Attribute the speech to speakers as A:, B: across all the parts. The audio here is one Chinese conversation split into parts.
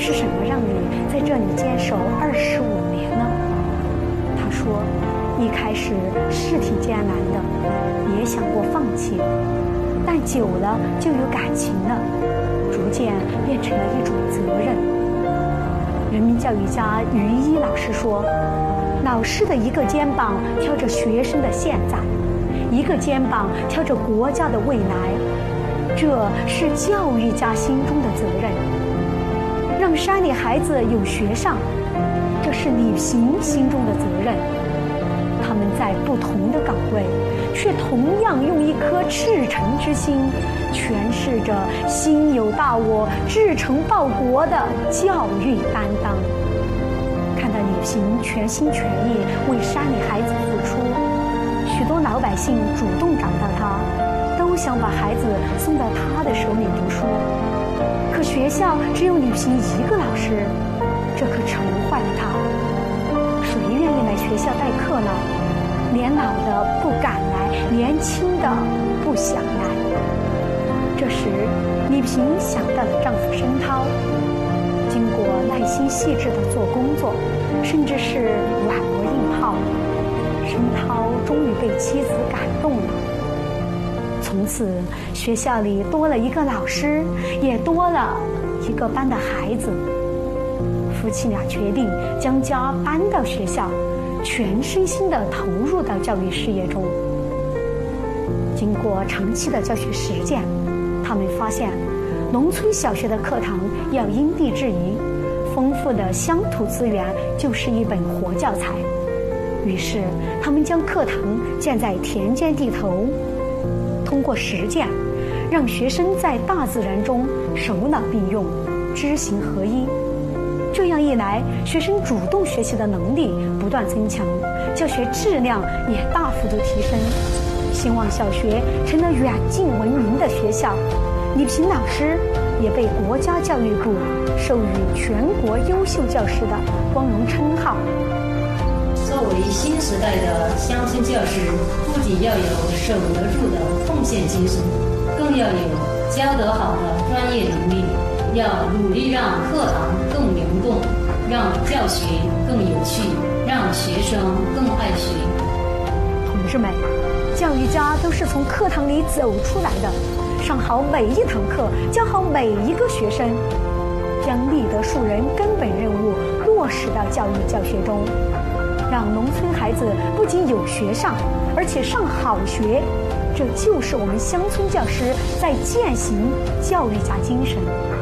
A: 是什么让你在这里坚守25年呢？他说，一开始是挺艰难的，也想过放弃，但久了就有感情了，逐渐变成了一种责任。人民教育家于一老师说，老师的一个肩膀挑着学生的现在，一个肩膀挑着国家的未来，这是教育家心中的责任。让山里孩子有学上，这是李平心中的责任。他们在不同的岗位，却同样用一颗赤诚之心，诠释着心有大我、志诚报国的教育担当。看到李平全心全意为山里孩子付出，许多老百姓主动找到他，都想把孩子送到他的手里读书。可学校只有李平一个老师，这可愁坏了他。谁愿意来学校代课呢？年老的不敢来，年轻的不想来。这时，李平想到了丈夫申涛，经过耐心细致的做工作，甚至是软磨硬泡，申涛终于被妻子感动了。从此，学校里多了一个老师，也多了一个班的孩子。夫妻俩决定将家搬到学校，全身心地投入到教育事业中。经过长期的教学实践，他们发现，农村小学的课堂要因地制宜，丰富的乡土资源就是一本活教材。于是，他们将课堂建在田间地头，通过实践，让学生在大自然中手脑并用，知行合一。这样一来，学生主动学习的能力不断增强，教学质量也大幅度提升。兴旺小学成了远近闻名的学校，李平老师也被国家教育部授予全国优秀教师的光荣称号。
B: 作为新时代的乡村教师，不仅要有守得住的奉献精神，更要有教得好的专业能力，要努力让课堂更灵动，让教学更有趣，让学生更爱学。
A: 同志们，教育家都是从课堂里走出来的，上好每一堂课，教好每一个学生，将立德树人根本任务落实到教育教学中，让农村孩子不仅有学上，而且上好学，这就是我们乡村教师在践行教育家精神。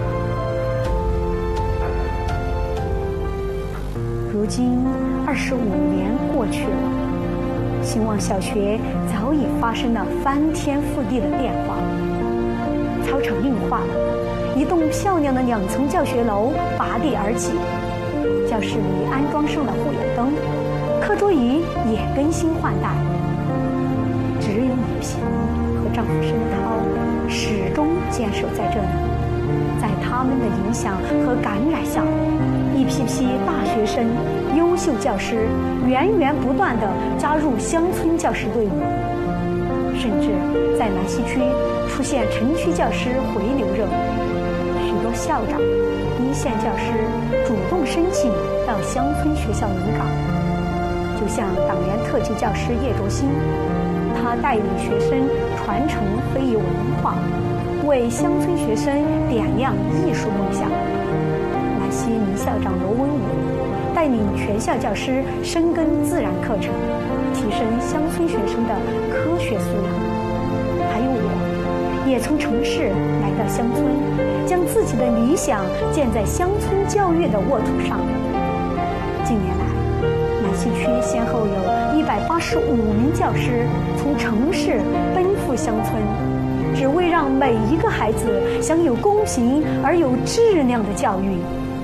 A: 如今25年过去了，兴旺小学早已发生了翻天覆地的变化。操场硬化了，一栋漂亮的2层教学楼拔地而起，教室里安装上了护眼灯，课桌椅也更新换代。只有李平和丈夫申涛始终坚守在这里，在他们的影响和感染下，一批批大学生、优秀教师源源不断地加入乡村教师队伍，甚至在兰溪区出现城区教师回流热，许多校长、一线教师主动申请到乡村学校轮岗。就像党员特级教师叶卓新，他带领学生传承非遗文化，为乡村学生点亮艺术梦想。兰溪女校长罗文武带领全校教师深耕自然课程，提升乡村学生的科学素养。还有我，也从城市来到乡村，将自己的理想建在乡村教育的沃土上。近年来，兰溪区先后有185名教师从城市奔赴乡村，只为让每一个孩子享有公平而有质量的教育。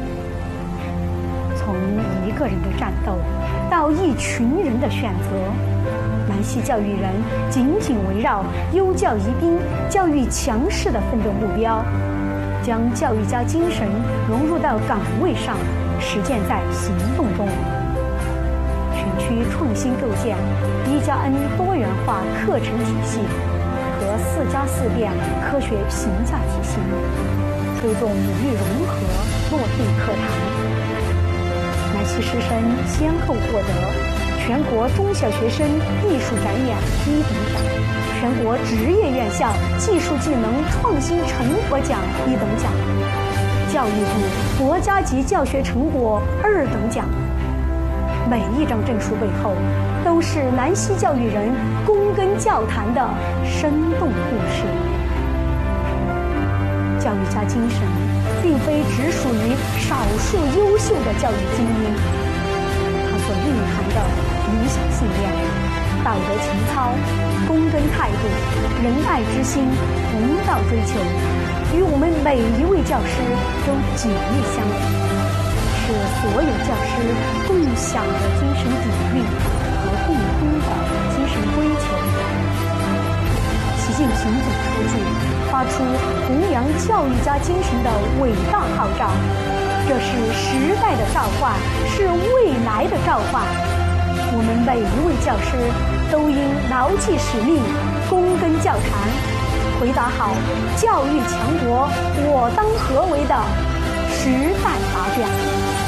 A: 从一个人的战斗到一群人的选择，兰溪教育人紧紧围绕优教宜宾、教育强势的奋斗目标，将教育家精神融入到岗位上，实践在行动中。全区创新构建1+N 多元化课程体系和4+4变科学评价体系， 推动母育融合落地课堂。南溪师生先后获得全国中小学生艺术展演1等奖、全国职业院校技术技能创新成果奖1等奖、教育部国家级教学成果2等奖。每一张证书背后，都是南溪教育人躬耕教坛的生动故事。教育家精神并非只属于少数优秀的教育精英，它所蕴含的理想信念、道德情操、躬耕态度、仁爱之心、弘道追求，与我们每一位教师都紧密相连，是所有教师共享的精神底蕴和共通的精神追求。习近平总书记发出弘扬教育家精神的伟大号召，这是时代的召唤，是未来的召唤。我们每一位教师都应牢记使命，躬耕教坛，回答好教育强国我当何为的时代答卷。